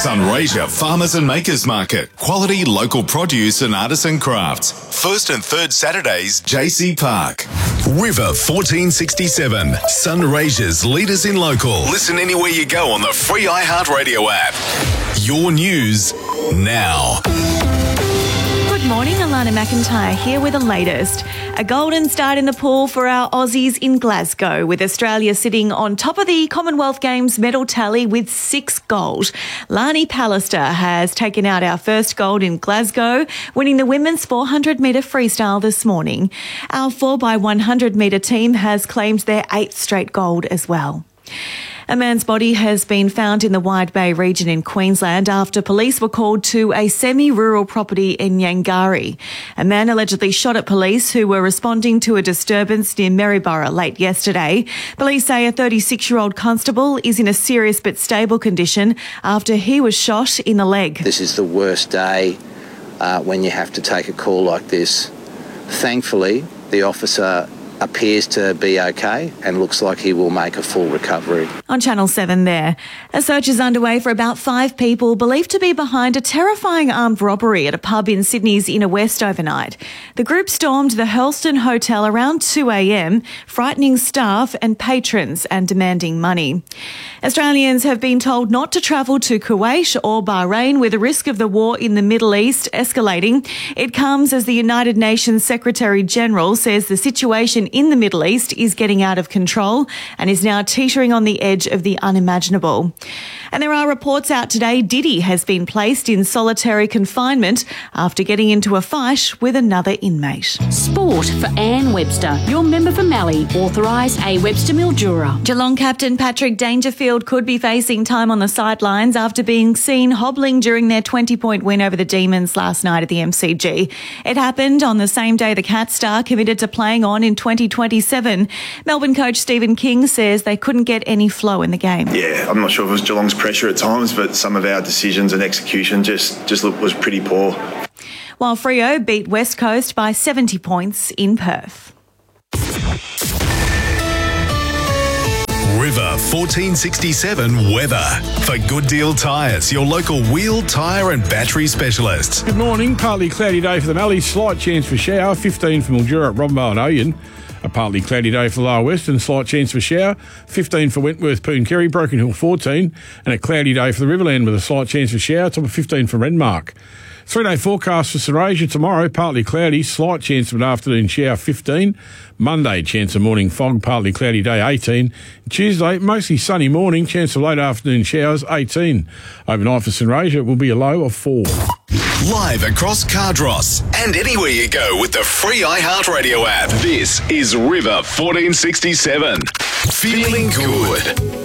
Sunraysia Farmers and Makers Market. Quality local produce and artisan crafts. First and third Saturdays, JC Park. River 1467. Sunraysia's leaders in local. Listen anywhere you go on the free iHeartRadio app. Your news now. Good morning, Alana McIntyre here with the latest. A golden start in the pool for our Aussies in Glasgow, with Australia sitting on top of the Commonwealth Games medal tally with 6 gold. Lani Pallister has taken out our first gold in Glasgow, winning the women's 400-metre freestyle this morning. Our 4x100-metre team has claimed their 8th straight gold as well. A man's body has been found in the Wide Bay region in Queensland after police were called to a semi-rural property in Yangari. A man allegedly shot at police who were responding to a disturbance near Maryborough late yesterday. Police say a 36-year-old constable is in a serious but stable condition after he was shot in the leg. This is the worst day when you have to take a call like this. Thankfully, the officer appears to be okay and looks like he will make a full recovery. On Channel 7 there. A search is underway for about 5 people believed to be behind a terrifying armed robbery at a pub in Sydney's Inner West overnight. The group stormed the Hurlston Hotel around 2 a.m, frightening staff and patrons and demanding money. Australians have been told not to travel to Kuwait or Bahrain with the risk of the war in the Middle East escalating. It comes as the United Nations Secretary-General says the situation in the Middle East is getting out of control and is now teetering on the edge of the unimaginable. And there are reports out today Diddy has been placed in solitary confinement after getting into a fight with another inmate. Sport for Anne Webster, your member for Mallee, authorised A. Webster Mildura. Geelong captain Patrick Dangerfield could be facing time on the sidelines after being seen hobbling during their 20-point win over the Demons last night at the MCG. It happened on the same day the Cat star committed to playing on in 2027. Melbourne coach Stephen King says they couldn't get any flow in the game. Yeah, I'm not sure if it was Geelong's pressure at times, but some of our decisions and execution just was pretty poor. While Freo beat West Coast by 70 points in Perth. River 1467 weather. For Good Deal Tyres, your local wheel, tyre and battery specialist. Good morning. Partly cloudy day for the Mallee. Slight chance for shower. 15 for Mildura at Robinvale and Oyen. A partly cloudy day for Lower Western. Slight chance for shower. 15 for Wentworth, Pooncarry, Broken Hill 14. And a cloudy day for the Riverland with a slight chance for shower. Top of 15 for Renmark. 3-day forecast for Sunraysia tomorrow, partly cloudy, slight chance of an afternoon shower 15. Monday, chance of morning fog, partly cloudy day 18. Tuesday, mostly sunny morning, chance of late afternoon showers 18. Overnight for Sunraysia, it will be a low of 4. Live across Cardross and anywhere you go with the free iHeartRadio app. This is River 1467. Feeling good.